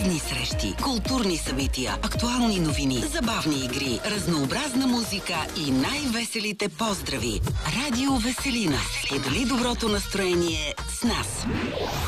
спортивни срещи, културни събития, актуални новини, забавни игри, разнообразна музика и най-веселите поздрави. Радио Веселина. Сподели доброто настроение с нас.